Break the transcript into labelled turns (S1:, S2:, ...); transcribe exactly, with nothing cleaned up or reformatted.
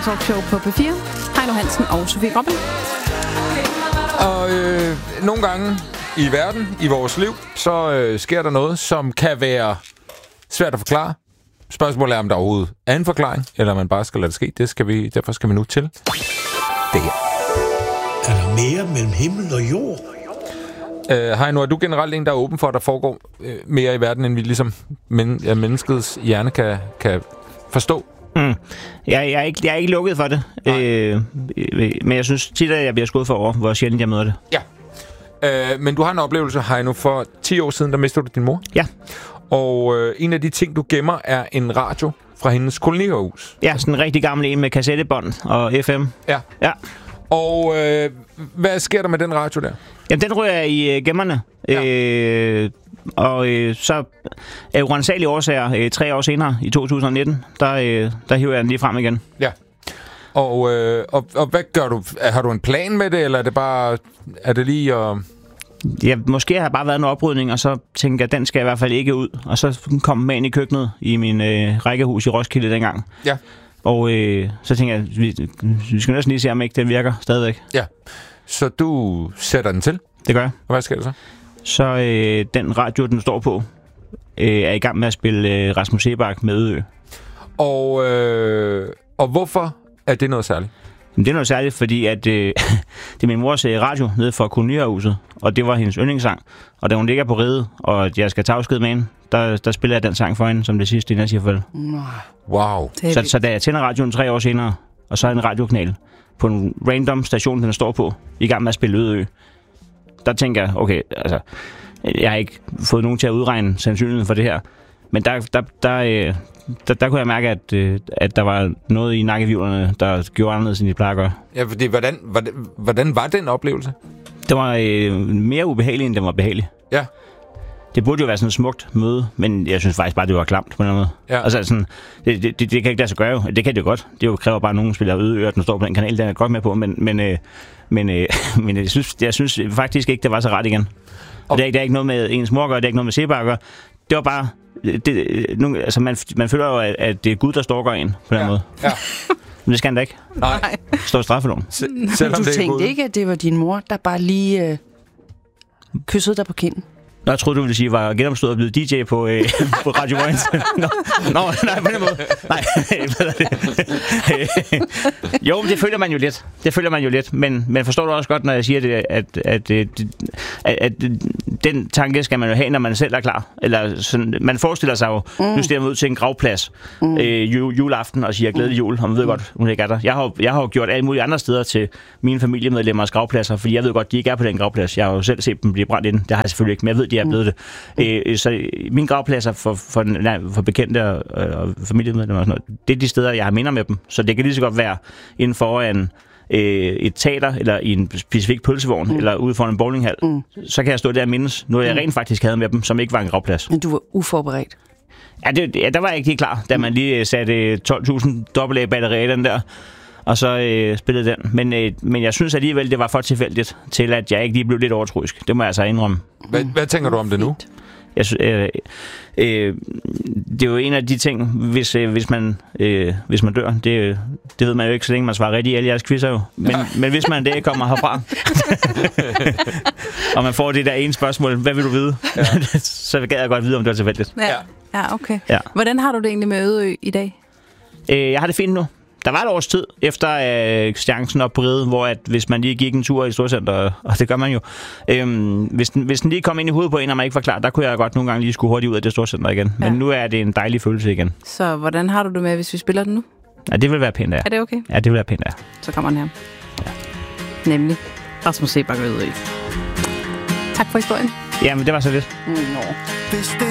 S1: talkshow på P fire. Heino Hansen og Sofie Gråbøl.
S2: Og øh, nogle gange i verden, i vores liv, så øh, sker der noget, som kan være svært at forklare. Spørgsmålet er, om der overhovedet er en forklaring, eller om man bare skal lade det ske. Det skal vi, derfor skal vi nu til det her.
S3: Er der mere mellem himmel og jord?
S2: Øh, Heino, er du generelt en, der er åben for, at der foregår øh, mere i verden, end vi ligesom men, ja, menneskets hjerne kan, kan forstå?
S4: Mm. Jeg, jeg, er ikke, jeg er ikke lukket for det, øh, men jeg synes tit, at jeg bliver skudt for over, hvor sjældent jeg møder det.
S2: Ja. Øh, men du har en oplevelse, Heino, for ti år siden, der mistede du din mor.
S4: Ja.
S2: Og øh, en af de ting, du gemmer, er en radio fra hendes kolonihus.
S4: Ja, sådan en rigtig gammel en med kassettebånd og F M.
S2: Ja.
S4: Ja.
S2: Og øh, hvad sker der med den radio der?
S4: Jamen, den ryger i øh, gemmerne. Ja. Øh, og øh, så af uransagelige årsager, øh, tre år senere, i to tusind nitten, der, øh, der hiver jeg den lige frem igen.
S2: Ja. Og, øh, og, og hvad gør du? Har du en plan med det, eller er det bare... Er det lige at...
S4: Ja, måske har jeg bare været en oprydning, og så tænker jeg, den skal i hvert fald ikke ud. Og så kom med ind i køkkenet i min øh, rækkehus i Roskilde dengang.
S2: Ja.
S4: Og øh, så tænker jeg, vi, vi skal næsten lige se, om ikke den virker stadigvæk.
S2: Ja. Så du sætter den til?
S4: Det gør jeg.
S2: Og hvad sker der så?
S4: Så øh, den radio, den står på, øh, er i gang med at spille øh, Rasmus Seebach med Ø.
S2: Og, øh, og hvorfor er det noget særligt?
S4: Men det er noget særligt, fordi at, øh, det er min mors radio nede for kolonihuset, og det var hendes yndlingssang. Og da hun ligger på riget, og jeg skal tage afsked med hende, der, der spiller jeg den sang for hende, som det sidste, inden jeg siger farvel.
S2: Wow.
S4: Så, så da jeg tænder radioen tre år senere, og så er en radiokanal på en random station, den står på, i gang med at spille Ø, der tænker jeg, okay, altså, jeg har ikke fået nogen til at udregne sandsynligheden for det her, men der, der, der, øh, der, der kunne jeg mærke, at, øh, at der var noget i nakkevivlerne, der gjorde anderledes, end de plejer at gøre.
S2: Ja, fordi hvordan, hvordan, hvordan var den oplevelse?
S4: Det var øh, mere ubehageligt, end det var behageligt.
S2: Ja.
S4: Det burde jo være sådan et smukt møde, men jeg synes faktisk bare, det var klamt på en eller anden måde.
S2: Ja.
S4: Altså sådan, det, det, det, det kan ikke lade sig gøre jo. Det kan det jo godt. Det jo kræver bare, at nogen spiller Ø, den står på den kanal, den er jeg godt med på, men, men, øh, men, øh, men jeg, synes, jeg synes faktisk ikke, det var så ret igen. Og det, er, det er ikke noget med ens mor at gøre, det er ikke noget med Seebach at gøre. Det var bare... Det, nu, altså man, man føler jo, at, at det er Gud, der stalker en på den
S2: ja.
S4: måde.
S2: Ja.
S4: Men det skal han da ikke.
S2: Nej.
S4: Det står i straffeloven.
S1: S- du tænkte ikke, at det var din mor, der bare lige øh, kyssede dig på kinden?
S4: Nå, jeg troede, du ville sige, var genopstået og blevet D J på, øh, på Radio Vojens. Nå, Nå, nej, på den måde. Nej, hvad er det? Jo, det føler man jo lidt. Det føler man jo lidt. Men, men forstår du også godt, når jeg siger det, at, at, at, at, at den tanke skal man jo have, når man selv er klar. Eller sådan, man forestiller sig jo, mm. nu stiger man ud til en gravplads mm. øh, juleaften og siger glædelig jul, og man ved mm. godt, hun ikke er der. Jeg har, jeg har jo gjort alle mulige andre steder til mine familiemedlemmers gravpladser, fordi jeg ved godt, de ikke er på den gravplads. Jeg har jo selv set dem blive brændt ind. Det har jeg selvfølgelig ikke, men jeg ved, de er blevet det. Mm. Øh, så mine gravpladser for, for, nej, for bekendte og, og familiemedlemmer og sådan noget, det er de steder, jeg har minder med dem. Så det kan lige så godt være inden foran øh, et teater, eller i en specifik pølsevogn, mm. eller ude foran en bowlinghal. Mm. Så kan jeg stå der og mindes noget, jeg rent faktisk havde med dem, som ikke var en gravplads.
S1: Men du var uforberedt?
S4: Ja, det, ja der var jeg ikke helt klar, da man lige satte tolv tusind dobbelt A-batterier i den der. Og så øh, spillede den. Men, øh, men jeg synes alligevel, det var for tilfældigt til, at jeg ikke lige blev lidt overtroisk. Det må jeg altså indrømme.
S2: Hvad, hvad tænker du om det nu?
S4: Jeg synes, øh, øh, det er jo en af de ting, hvis, øh, hvis, man, øh, hvis man dør. Det, det ved man jo ikke, så længe man svarer rigtigt i alle jeres quizzer jo. Men, men hvis man det kommer herfra, og man får det der ene spørgsmål, hvad vil du vide? Ja. Så gad jeg godt vide, om det var tilfældigt.
S1: Ja, ja okay.
S4: Ja.
S1: Hvordan har du det egentlig med Ø i dag?
S4: Øh, jeg har det fint nu. Der var et års tid efter øh, Stjerncen op på Riget, hvor at, hvis man lige gik en tur i Storcenter, og det gør man jo, øhm, hvis, den, hvis den lige kom ind i hovedet på en, og man ikke var klar, der kunne jeg godt nogle gange lige skulle hurtigt ud af det Storcenter igen. Ja. Men nu er det en dejlig følelse igen.
S1: Så hvordan har du det med, hvis vi spiller den nu?
S4: Ja, det vil være pænt, ja.
S1: Er det okay?
S4: Ja, det vil være pænt, ja.
S1: Så kommer den her. Ja. Nemlig Rasmus Seebach ved Ø. Tak for historien.
S4: Jamen, det var så lidt.
S1: Mm, no.